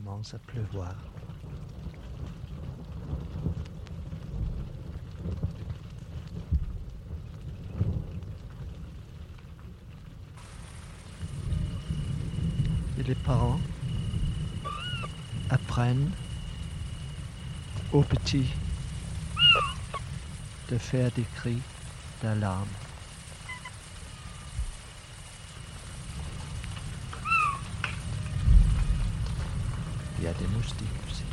commence à pleuvoir. Et les parents apprennent aux petits de faire des cris d'alarme. Il y a des moustiques aussi.